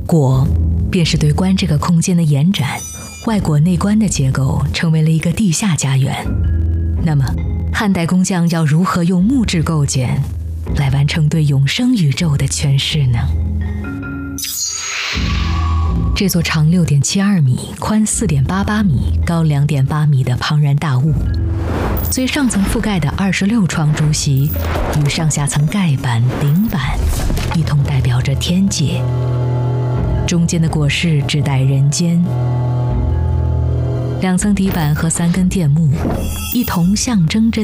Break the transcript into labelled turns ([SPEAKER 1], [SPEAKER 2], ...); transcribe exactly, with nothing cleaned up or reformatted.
[SPEAKER 1] 椁便是对观这个空间的延展，外椁内观的结构成为了一个地下家园。那么汉代工匠要如何用木质构件来完成对永生宇宙的诠释呢？这座长 六点七二米、宽 四点八八米、高 两点八米的庞然大物，最上层覆盖的二十六窗朱熹与上下层盖板、顶板一同代表着天界，中间的椁室指代人间。两层底板和三根殿木一同象征着